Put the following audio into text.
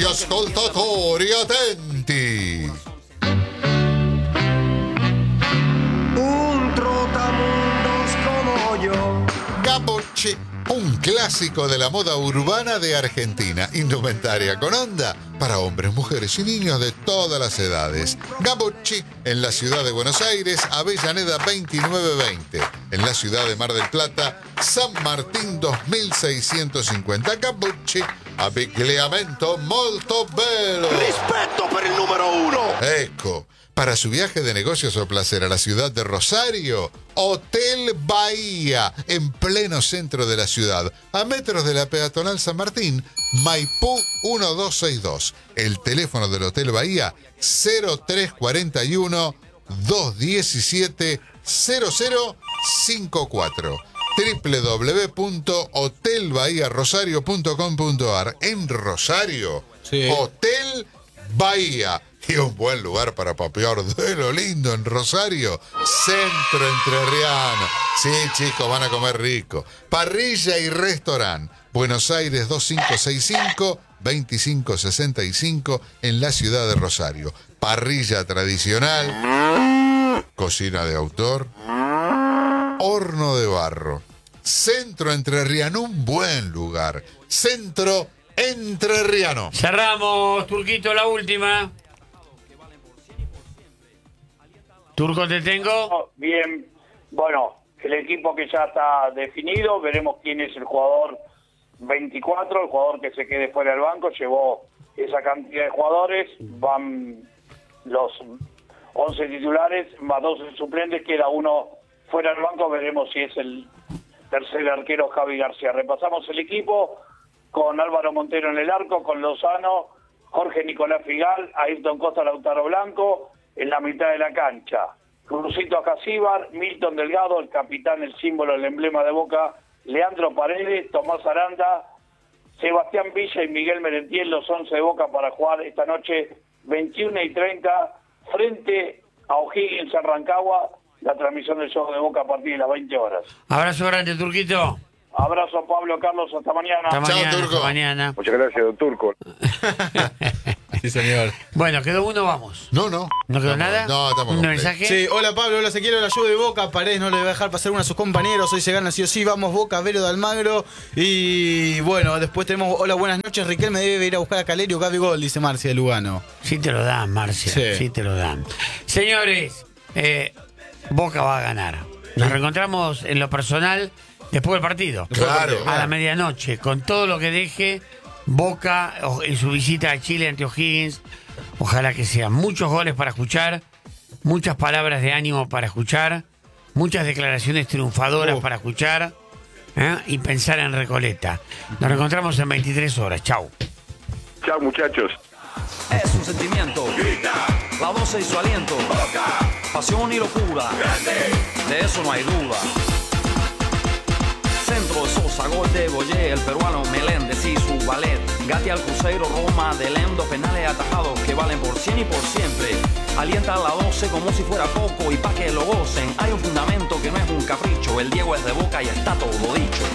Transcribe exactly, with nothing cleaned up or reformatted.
ascoltatori attenti. Un trotamundos como yo. Gabocci, un clásico de la moda urbana de Argentina. Indumentaria con onda para hombres, mujeres y niños de todas las edades. Gabocci, en la ciudad de Buenos Aires, Avellaneda veintinueve veinte. En la ciudad de Mar del Plata, San Martín dos mil seiscientos cincuenta. Gabocci, abbigliamento molto bello. Respeto per il numero uno. Ecco, para su viaje de negocios o placer a la ciudad de Rosario, Hotel Bahía, en pleno centro de la ciudad, a metros de la peatonal San Martín, Maipú mil doscientos sesenta y dos. El teléfono del Hotel Bahía, cero tres cuarenta y uno, doscientos diecisiete, cero cero cincuenta y cuatro. doble u doble u doble u punto hotel bahía rosario punto com punto a r. En Rosario, Sí. Hotel Bahía. Y un buen lugar para papear de lo lindo en Rosario. Centro entrerriano. Sí, chicos, van a comer rico. Parrilla y restaurante. Buenos Aires dos cinco seis cinco, veinticinco sesenta y cinco en la ciudad de Rosario. Parrilla tradicional. Cocina de autor. Horno de barro. Centro entrerriano, un buen lugar. Centro entrerriano. Cerramos, Turquito, la última. Turco, ¿te tengo? Bien, bueno, el equipo que ya está definido, veremos quién es el jugador veinticuatro, el jugador que se quede fuera del banco, llevó esa cantidad de jugadores, van los once titulares, más doce suplentes, queda uno fuera del banco, veremos si es el tercer arquero Javi García. Repasamos el equipo con Álvaro Montero en el arco, con Lozano, Jorge Nicolás Figal, Ayrton Costa, Lautaro Blanco, en la mitad de la cancha. Crucito Acasíbar, Milton Delgado, el capitán, el símbolo, el emblema de Boca, Leandro Paredes, Tomás Aranda, Sebastián Villa y Miguel Merentiel, los once de Boca para jugar esta noche veintiuna y treinta frente a O'Higgins en Rancagua, la transmisión del show de Boca a partir de las veinte horas. Abrazo grande, Turquito. Abrazo, Pablo, Carlos, hasta mañana. Hasta mañana, Turco. hasta mañana. Muchas gracias, don Turco. Sí, señor. Bueno, quedó uno, vamos. No, no. ¿No quedó Estamos- nada? No, estamos ¿Un completos. mensaje? Sí, hola Pablo, hola Ezequiel, hola yo de Boca, Paredes no le va a dejar pasar uno a sus compañeros, hoy se gana sí o sí, vamos Boca, Vero de Almagro, y bueno, después tenemos, hola, buenas noches, Riquelme debe ir a buscar a Calerio, Gaby Gol, dice Marcia de Lugano. Sí te lo dan, Marcia, sí, Sí. te lo dan. Señores, eh, Boca va a ganar. Nos reencontramos en lo personal después del partido. Claro. A la medianoche, con todo lo que deje Boca o- en su visita a Chile ante O'Higgins. Ojalá que sean muchos goles para escuchar, muchas palabras de ánimo para escuchar, muchas declaraciones triunfadoras Uh. para escuchar, ¿eh? Y pensar en Recoleta. Nos reencontramos en veintitrés horas. Chau. Chao, muchachos. Es un sentimiento. La doce y su aliento. Pasión y locura. De eso no hay duda. Centro de Sosa, gol de Boyé, el peruano Meléndez y su ballet. Gatti al Cruzeiro, Roma, de Lendo, penales atajados que valen por cien y por siempre. Alienta a la doce como si fuera poco y pa' que lo gocen. Hay un fundamento que no es un capricho. El Diego es de Boca y está todo dicho.